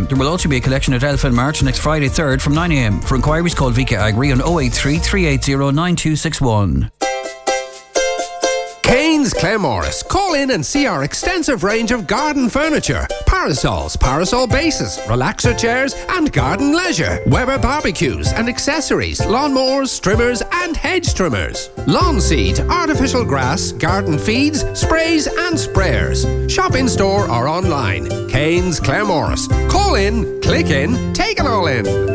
There will also be a collection at Elfin March next Friday 3rd from 9am. For inquiries, call Vika Agri on 083 380 9261. Kane's Claremorris. Call in and see our extensive range of garden furniture. Parasols, parasol bases, relaxer chairs and garden leisure. Weber barbecues and accessories, lawnmowers, trimmers and hedge trimmers. Lawn seed, artificial grass, garden feeds, sprays and sprayers. Shop in store or online. Kane's Claremorris. Call in, click in, take it all in.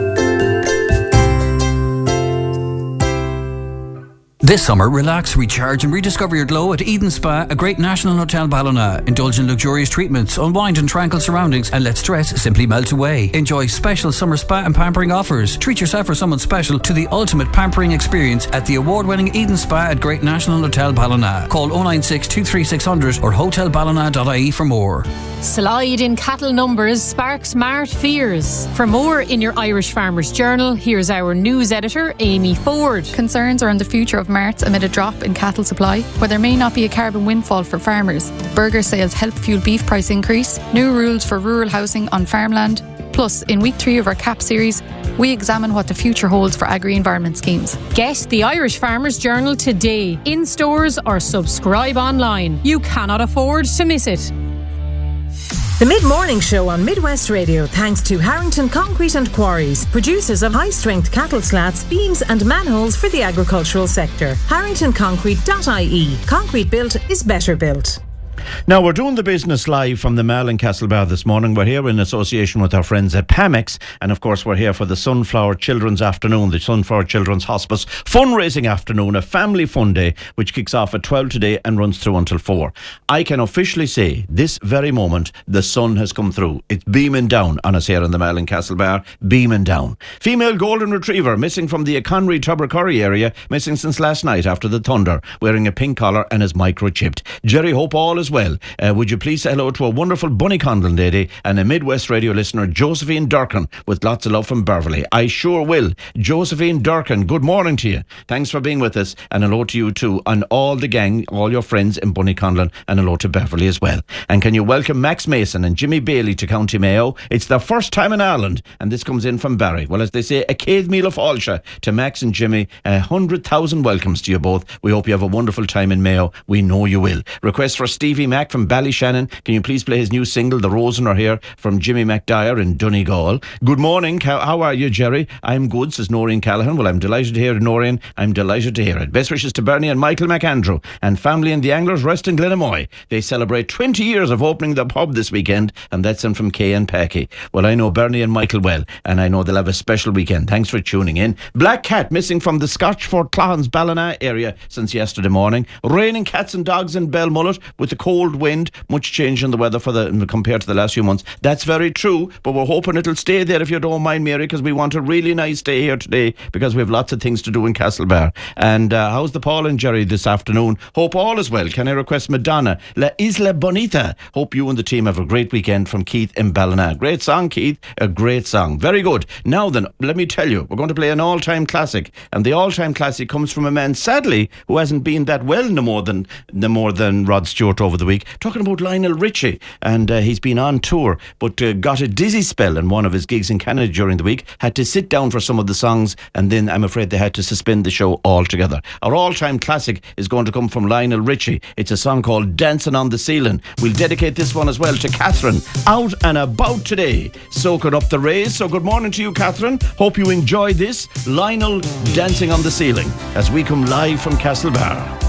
This summer, relax, recharge and rediscover your glow at Eden Spa, a great national hotel Ballina. Indulge in luxurious treatments, unwind in tranquil surroundings and let stress simply melt away. Enjoy special summer spa and pampering offers. Treat yourself or someone special to the ultimate pampering experience at the award-winning Eden Spa at Great National Hotel Ballina. Call 096 23600 or hotelballina.ie for more. Slide in cattle numbers sparks mart fears. For more in your Irish Farmers Journal, here's our news editor, Amy Ford. Concerns around the future of marts amid a drop in cattle supply, where there may not be a carbon windfall for farmers. Burger sales help fuel beef price increase. New rules for rural housing on farmland. Plus, in week 3 of our CAP series, we examine what the future holds for agri-environment schemes. Get the Irish Farmers Journal today, in stores or subscribe online. You cannot afford to miss it. The Mid-Morning Show on Midwest Radio, thanks to Harrington Concrete and Quarries, producers of high-strength cattle slats, beams and manholes for the agricultural sector. HarringtonConcrete.ie. Concrete built is better built. Now, we're doing the business live from the Mall in Castlebar this morning. We're here in association with our friends at Pamex, and of course we're here for the Sunflower Children's Afternoon, the Sunflower Children's Hospice fundraising afternoon, a family fun day which kicks off at 12 today and runs through until 4. I can officially say this very moment the sun has come through. It's beaming down on us here in the Mall in Castlebar, beaming down. Female golden retriever missing from the Conry Tubbercurry area, missing since last night after the thunder, wearing a pink collar and is microchipped. Jerry, hope all is well. Would you please say hello to a wonderful Bunny Condon lady and a Midwest Radio listener, Josephine Durkin, with lots of love from Beverly. I sure will. Josephine Durkin, good morning to you. Thanks for being with us, and hello to you too, and all the gang, all your friends in Bunny Condon, and hello to Beverly as well. And can you welcome Max Mason and Jimmy Bailey to County Mayo? It's their first time in Ireland, and this comes in from Barry. Well, as they say, a céad míle fáilte to Max and Jimmy. 100,000 welcomes to you both. We hope you have a wonderful time in Mayo. We know you will. Request for Stevie Mac from Ballyshannon. Can you please play his new single, The Rosen Are Here, from Jimmy McDyer in Donegal? Good morning. How are you, Jerry? I'm good, says Noreen Callaghan. Well, I'm delighted to hear it, Noreen. I'm delighted to hear it. Best wishes to Bernie and Michael McAndrew and family in the Anglers Rest in Glenamoy. They celebrate 20 years of opening the pub this weekend, and that's in from Kay and Packy. Well, I know Bernie and Michael well, and I know they'll have a special weekend. Thanks for tuning in. Black cat missing from the Scotchford Clohans Ballina area since yesterday morning. Raining cats and dogs in Belmullet with the cold wind. Much change in the weather compared to the last few months. That's very true, but we're hoping it'll stay there if you don't mind, Mary, because we want a really nice day here today because we have lots of things to do in Castlebar. And how's the Paul and Jerry this afternoon? Hope all is well. Can I request Madonna, La Isla Bonita? Hope you and the team have a great weekend, from Keith in Ballina. Great song, Keith. A great song. Very good. Now then, let me tell you, we're going to play an all-time classic, and the all-time classic comes from a man, sadly, who hasn't been that well no more than Rod Stewart over the week. Talking about Lionel Richie, and he's been on tour but got a dizzy spell in one of his gigs in Canada during the week, had to sit down for some of the songs, and then I'm afraid they had to suspend the show altogether. Our all-time classic is going to come from Lionel Richie. It's a song called Dancing on the Ceiling. We'll dedicate this one as well to Catherine, out and about today, soaking up the rays. So good morning to you, Catherine. Hope you enjoy this, Lionel Dancing on the Ceiling, as we come live from Castlebar.